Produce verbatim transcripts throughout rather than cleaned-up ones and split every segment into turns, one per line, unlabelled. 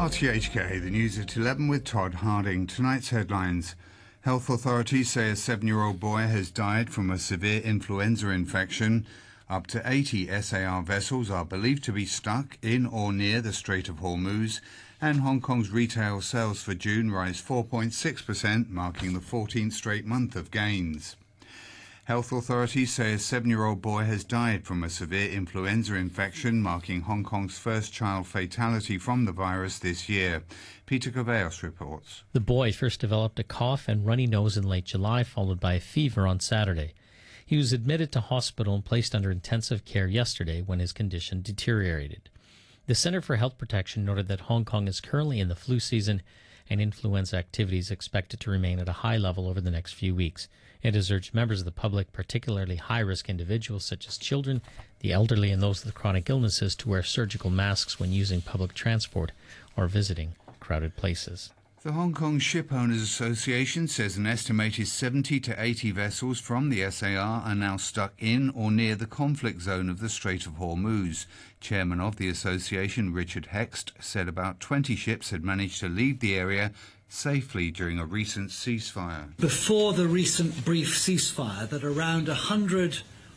R T H K, the news at eleven with Todd Harding. Tonight's headlines. Health authorities say a seven-year-old boy has died from a severe influenza infection. Up to eighty S A R vessels are believed to be stuck in or near the Strait of Hormuz. And Hong Kong's retail sales for June rise four point six percent, marking the fourteenth straight month of gains. Health authorities say a seven-year-old boy has died from a severe influenza infection, marking Hong Kong's first child fatality from the virus this year. Peter Caveos reports.
The boy first developed a cough and runny nose in late July, followed by a fever on Saturday. He was admitted to hospital and placed under intensive care yesterday when his condition deteriorated. The Center for Health Protection noted that Hong Kong is currently in the flu season and influenza activity is expected to remain at a high level over the next few weeks. It has urged members of the public, particularly high-risk individuals such as children, the elderly, and those with chronic illnesses, to wear surgical masks when using public transport or visiting crowded places.
The Hong Kong Ship Owners Association says an estimated seventy to eighty vessels from the S A R are now stuck in or near the conflict zone of the Strait of Hormuz. Chairman of the association, Richard Hext, said about twenty ships had managed to leave the area safely during a recent ceasefire.
Before the recent brief ceasefire, that around one hundred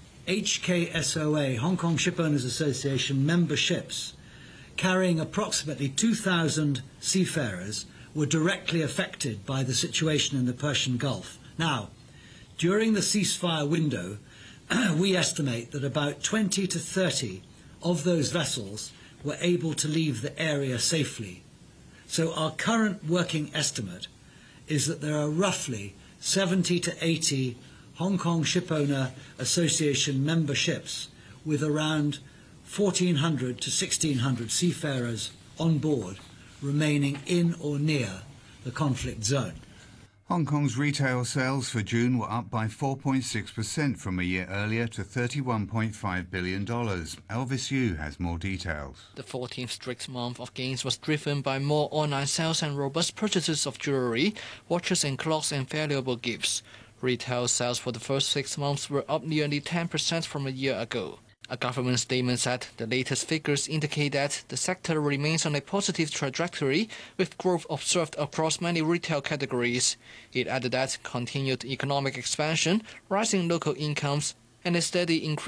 H K S O A, Hong Kong Ship Owners Association member ships, carrying approximately two thousand seafarers, were directly affected by the situation in the Persian Gulf. Now, during the ceasefire window, we estimate that about twenty to thirty of those vessels were able to leave the area safely. So our current working estimate is that there are roughly seventy to eighty Hong Kong Shipowner Association member ships with around fourteen hundred to sixteen hundred seafarers on board remaining in or near the conflict zone.
Hong Kong's retail sales for June were up by four point six percent from a year earlier to thirty-one point five billion dollars. Elvis Yu has more details.
The fourteenth straight month of gains was driven by more online sales and robust purchases of jewelry, watches and clocks and valuable gifts. Retail sales for the first six months were up nearly ten percent from a year ago. A government statement said the latest figures indicate that the sector remains on a positive trajectory, with growth observed across many retail categories. It added that continued economic expansion, rising local incomes, and a steady increase